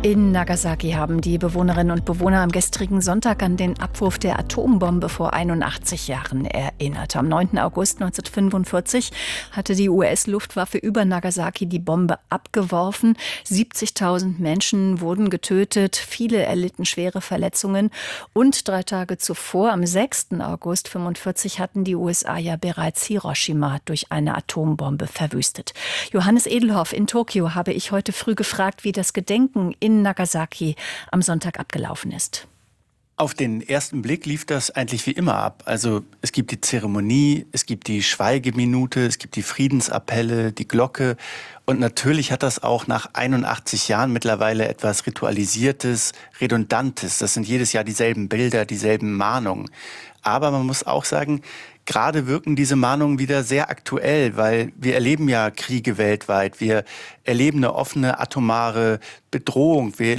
In Nagasaki haben die Bewohnerinnen und Bewohner am gestrigen Sonntag an den Abwurf der Atombombe vor 81 Jahren erinnert. Am 9. August 1945 hatte die US-Luftwaffe über Nagasaki die Bombe abgeworfen. 70.000 Menschen wurden getötet, viele erlitten schwere Verletzungen. Und 3 Tage zuvor, am 6. August 1945, hatten die USA ja bereits Hiroshima durch eine Atombombe verwüstet. Johannes Edelhoff in Tokio habe ich heute früh gefragt, wie das Gedenken in Nagasaki am Sonntag abgelaufen ist. Auf den ersten Blick lief das eigentlich wie immer ab. Also es gibt die Zeremonie, es gibt die Schweigeminute, es gibt die Friedensappelle, die Glocke. Und natürlich hat das auch nach 81 Jahren mittlerweile etwas Ritualisiertes, Redundantes. Das sind jedes Jahr dieselben Bilder, dieselben Mahnungen. Aber man muss auch sagen, gerade wirken diese Mahnungen wieder sehr aktuell, weil wir erleben ja Kriege weltweit. Wir erleben eine offene atomare Bedrohung. Wir